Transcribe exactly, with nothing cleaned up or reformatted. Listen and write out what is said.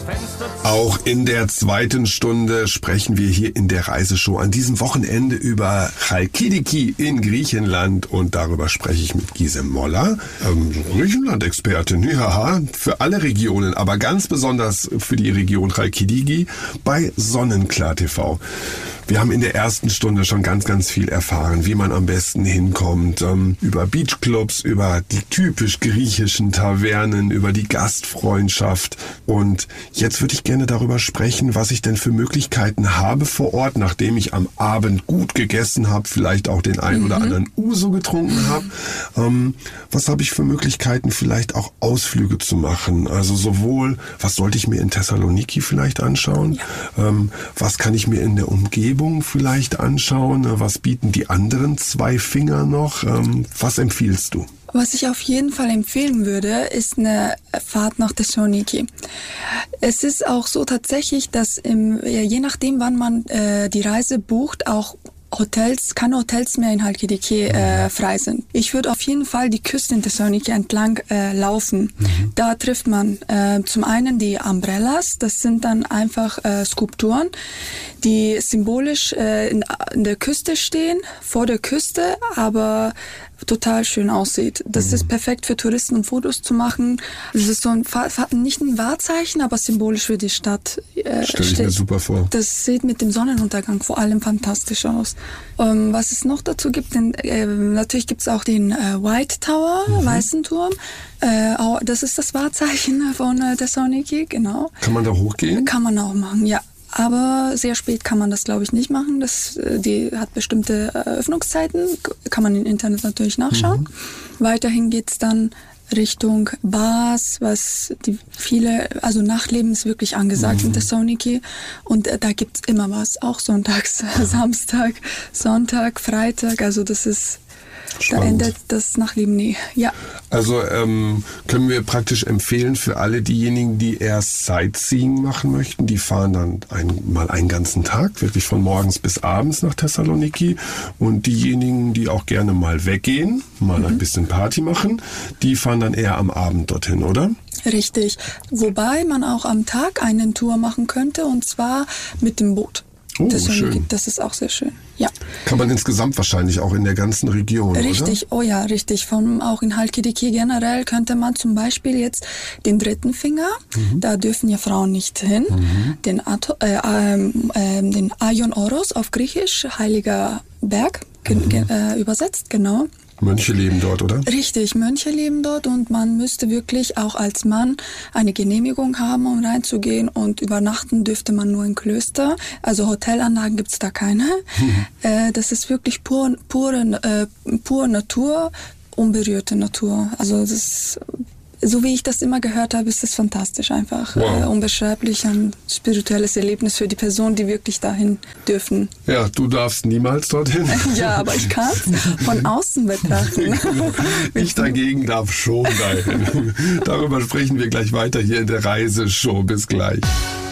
Auch in der zweiten Stunde sprechen wir hier in der Reiseshow an diesem Wochenende über Chalkidiki in Griechenland und darüber spreche ich mit Gisem Moller, ähm, Griechenland-Expertin, ja, für alle Regionen, aber ganz besonders für die Region Chalkidiki bei Sonnenklar T V. Wir haben in der ersten Stunde schon ganz, ganz viel erfahren, wie man am besten hinkommt, ähm, über Beachclubs, über die typisch griechischen Tavernen, über die Gastfreundschaft. Und jetzt würde ich gerne darüber sprechen, was ich denn für Möglichkeiten habe vor Ort, nachdem ich am Abend gut gegessen habe, vielleicht auch den einen oder anderen Uso getrunken habe. Ähm, was habe ich für Möglichkeiten, vielleicht auch Ausflüge zu machen? Also sowohl, was sollte ich mir in Thessaloniki vielleicht anschauen? Ja. Ähm, was kann ich mir in der Umgebung vielleicht anschauen? Was bieten die anderen zwei Finger noch? Ähm, was empfiehlst du? Was ich auf jeden Fall empfehlen würde, ist eine Fahrt nach Thessaloniki. Es ist auch so tatsächlich, dass im, je nachdem, wann man äh, die Reise bucht, auch Hotels, keine Hotels mehr in Chalkidiki äh, frei sind. Ich würde auf jeden Fall die Küste in Thessaloniki entlang äh, laufen. Mhm. Da trifft man äh, zum einen die Umbrellas, das sind dann einfach äh, Skulpturen, die symbolisch äh, in, in der Küste stehen, vor der Küste, aber total schön aussieht. Das mhm. ist perfekt für Touristen, um Fotos zu machen. Das ist so ein, nicht ein Wahrzeichen, aber symbolisch für die Stadt. Äh, Stell ich mir super vor. Das sieht mit dem Sonnenuntergang vor allem fantastisch aus. Ähm, was es noch dazu gibt, denn, äh, natürlich gibt es auch den äh, White Tower, mhm. Weißen Turm. Äh, auch, das ist das Wahrzeichen von äh, Thessaloniki, genau. Kann man da hochgehen? Kann man auch machen, ja. Aber sehr spät kann man das, glaube ich, nicht machen. Das, die hat bestimmte Öffnungszeiten, kann man im Internet natürlich nachschauen. Mhm. Weiterhin geht's dann Richtung Bars, was die viele, also Nachtleben ist wirklich angesagt mhm. in Thessaloniki. Und äh, da gibt's immer was, auch sonntags, Samstag, Sonntag, Freitag, also das ist... Spannend. Da endet das Nachleben nie, ja. Also ähm, können wir praktisch empfehlen für alle diejenigen, die erst Sightseeing machen möchten, die fahren dann ein, mal einen ganzen Tag, wirklich von morgens bis abends nach Thessaloniki. Und diejenigen, die auch gerne mal weggehen, mal mhm. ein bisschen Party machen, die fahren dann eher am Abend dorthin, oder? Richtig. Wobei man auch am Tag eine Tour machen könnte, und zwar mit dem Boot. Oh, das, schön. Das ist auch sehr schön, ja. Kann man insgesamt wahrscheinlich auch in der ganzen Region, richtig, oder? Oh ja, richtig. Von, auch in Chalkidiki generell könnte man zum Beispiel jetzt den dritten Finger, mhm. da dürfen ja Frauen nicht hin, mhm. den, Ato, äh, äh, den Aion Oros auf Griechisch, Heiliger Berg, mhm. ge, äh, übersetzt, genau. Mönche leben dort, oder? Richtig, Mönche leben dort und man müsste wirklich auch als Mann eine Genehmigung haben, um reinzugehen, und übernachten dürfte man nur in Klöster. Also Hotelanlagen gibt's da keine. Mhm. Äh, das ist wirklich pur, pure, äh, pure Natur, unberührte Natur. Also das ist, so wie ich das immer gehört habe, ist das fantastisch einfach. Wow. Äh, unbeschreiblich, ein spirituelles Erlebnis für die Personen, die wirklich dahin dürfen. Ja, du darfst niemals dorthin. Ja, aber ich kann es von außen betrachten. Ich dagegen darf schon dahin. Darüber sprechen wir gleich weiter hier in der Reiseshow. Bis gleich.